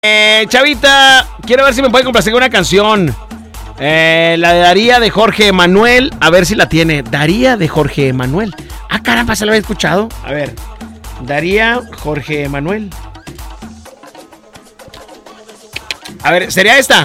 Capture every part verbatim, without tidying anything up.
Eh, Chavita, quiero ver si me puede complacer una canción. Eh, la de Daría de Jorge Manuel. A ver si la tiene. Daría de Jorge Manuel. Ah, caramba, se la había escuchado. A ver. Daría Jorge Manuel. A ver, ¿sería esta?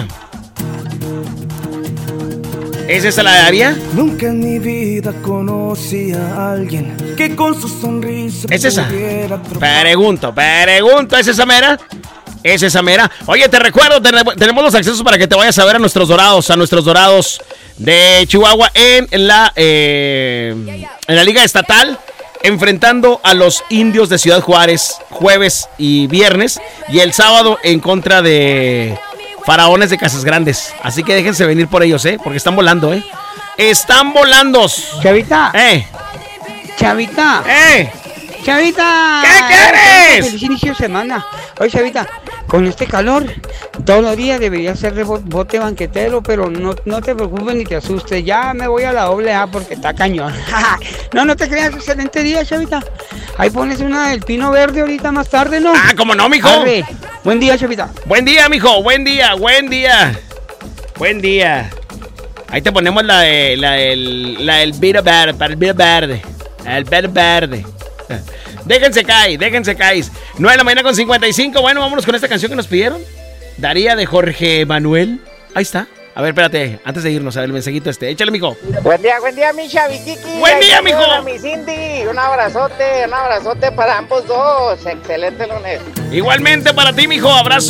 ¿Es esa la de Daría? Nunca en mi vida conocí a alguien que con su sonrisa ¿Es esa? pudiera atrapar. Pregunto, pregunto, ¿es esa mera? ¿Es esa mera? Oye, te recuerdo, ten- tenemos los accesos para que te vayas a ver a nuestros dorados, a nuestros dorados de Chihuahua en la, eh, en la Liga Estatal, enfrentando a los Indios de Ciudad Juárez, jueves y viernes, y el sábado en contra de Faraones de Casas Grandes. Así que déjense venir por ellos, ¿eh? Porque están volando, ¿eh? ¡Están volando! Chavita, ¡Eh! Chavita, ¡Eh! Chavita. ¿Qué quieres? Feliz inicio de semana. Oye, Chavita, con este calor, todos los días debería ser de bo- bote banquetero, pero no, no te preocupes ni te asustes. Ya me voy a la doble A porque está cañón. No, no te creas, excelente día, Chavita. Ahí pones una del pino verde ahorita más tarde, ¿no? ¡Ah, cómo no, mijo! Arre. Buen día, Chavita. Buen día, mijo, buen día, buen día. Buen día. Ahí te ponemos la de la del la del vino verde, para el vino verde. El vino verde. Déjense caer, déjense caer. nueve de la mañana con cincuenta y cinco. Bueno, vámonos con esta canción que nos pidieron. Daría de Jorge Manuel. Ahí está. A ver, espérate, antes de irnos, a ver el mensajito este. Échale, mijo. Buen día, buen día, mi Chavitiki. Buen día, Ahí mijo. saludan a mi Cindy. Un abrazote, un abrazote para ambos dos. Excelente lunes. Igualmente para ti, mijo. Abrazo.